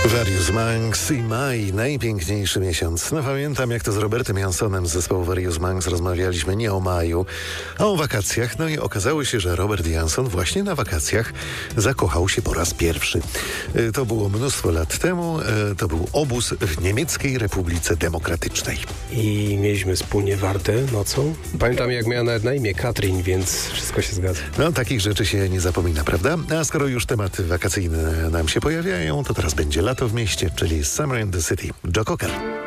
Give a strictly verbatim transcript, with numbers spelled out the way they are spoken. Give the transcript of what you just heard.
Various Monks i maj, najpiękniejszy miesiąc. No pamiętam, jak to z Robertem Jansonem z zespołu Various Monks rozmawialiśmy nie o maju, a o wakacjach. No i okazało się, że Robert Janson właśnie na wakacjach zakochał się po raz pierwszy. To było mnóstwo lat temu. To był obóz w Niemieckiej Republice Demokratycznej. I mieliśmy wspólnie wartę nocą. Pamiętam, jak miała nawet na imię Katrin, więc wszystko się zgadza. No, takich rzeczy się nie zapomina, prawda? A skoro już tematy wakacyjne nam się pojawiają, to teraz będzie lato w mieście, czyli Summer in the City. Joe Cocker.